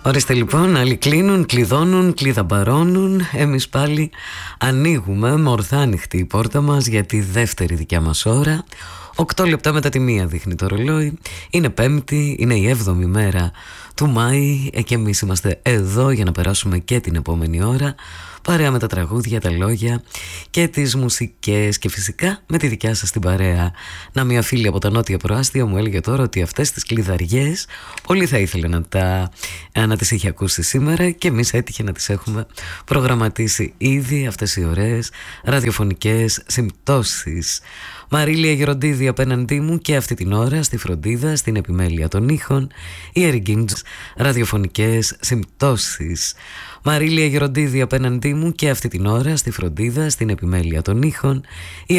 Ορίστε λοιπόν, άλλοι κλείνουν, κλειδώνουν, κλειδαμπαρώνουν. Εμείς πάλι ανοίγουμε με ορθά ανοιχτή η πόρτα μας για τη δεύτερη δικιά μας ώρα. 8 λεπτά μετά τη 1 δείχνει το ρολόι. Είναι Πέμπτη, είναι η 7η μέρα του Μάη και εμείς είμαστε εδώ για να περάσουμε και την επόμενη ώρα παρέα με τα τραγούδια, τα λόγια και τις μουσικές και φυσικά με τη δικιά σας την παρέα. Να, μια φίλη από τα νότια προάστια μου έλεγε τώρα ότι αυτές τις κλειδαριές πολύ θα ήθελε να τις είχε ακούσει σήμερα και εμείς έτυχε να τις έχουμε προγραμματίσει ήδη, αυτές οι ωραίες ραδιοφωνικές συμπτώσεις. Μαρίλια Γεροντίδη απέναντί μου και αυτή την ώρα στη φροντίδα, στην επιμέλεια των ήχων, η Ερικίντζ, ραδιοφωνικές συμπτώσεις. Μαρίλια Γεροντίδη απέναντί μου και αυτή την ώρα στη φροντίδα, στην επιμέλεια των ήχων, η